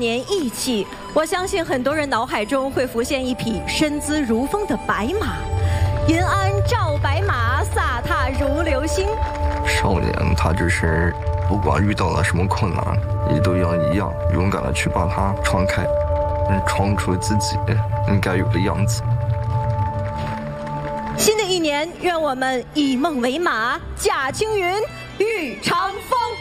年义气，我相信很多人脑海中会浮现一匹身姿如风的白马。银鞍照白马，飒沓如流星。 少年他只是不管遇到了什么困难，也都要一样勇敢的去把它闯开，闯出自己应该有的样子。 新的一年，愿我们以梦为马，驾青云，御长风。